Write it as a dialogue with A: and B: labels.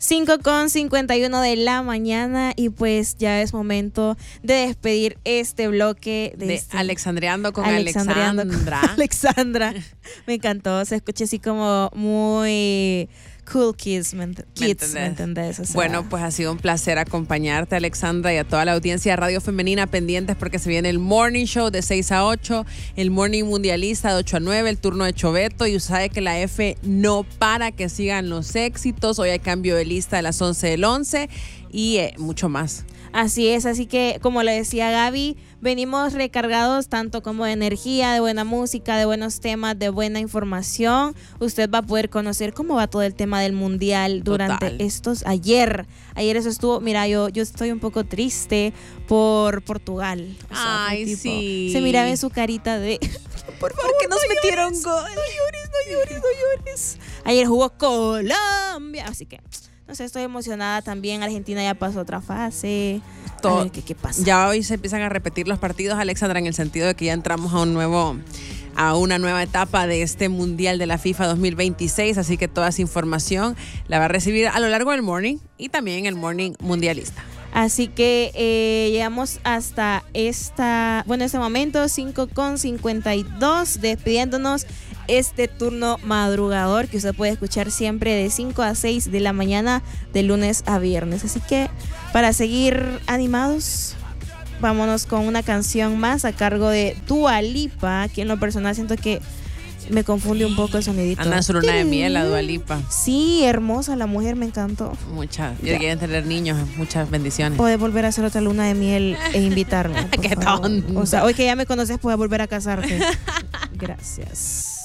A: 5:51 de la mañana y pues ya es momento de despedir este bloque de
B: Alexandreando con Alexandra.
A: Alexandra. Me encantó, se escucha así como muy cool kids, ¿me entendés? O sea,
B: bueno, pues ha sido un placer acompañarte, Alexandra, y a toda la audiencia de Radio Femenina pendientes porque se viene el Morning Show de 6 a 8, el Morning Mundialista de 8 a 9, el turno de Choveto, y usted sabe que la F no para, que sigan los éxitos. Hoy hay cambio de lista de las 11 del 11 y mucho más.
A: Así es, así que como le decía Gaby, venimos recargados tanto como de energía, de buena música, de buenos temas, de buena información. Usted va a poder conocer cómo va todo el tema del mundial durante ayer eso estuvo, mira, yo estoy un poco triste por Portugal. O sea,
B: ay, sí.
A: Se miraba en su carita de por favor,
B: que nos metieron gol.
A: No llores. Ayer jugó Colombia, así que no sé, estoy emocionada también. Argentina ya pasó otra fase. A ver qué pasa.
B: Ya hoy se empiezan a repetir los partidos, Alexandra, en el sentido de que ya entramos a una nueva etapa de este Mundial de la FIFA 2026, así que toda esa información la va a recibir a lo largo del Morning y también el Morning Mundialista.
A: Así que llegamos hasta este momento, 5:52, despidiéndonos este turno madrugador que usted puede escuchar siempre de 5 a 6 de la mañana, de lunes a viernes. Así que para seguir animados, vámonos con una canción más a cargo de Dua Lipa, que en lo personal siento que me confunde un poco el sonidito.
B: Anda su luna de miel, la Dua Lipa.
A: Sí, hermosa la mujer, me encantó.
B: Muchas. Yo quiero tener niños, muchas bendiciones.
A: Puedes volver a hacer otra luna de miel e invitarme.
B: Qué tonto.
A: O sea, hoy que ya me conoces, puedes volver a casarte. Gracias.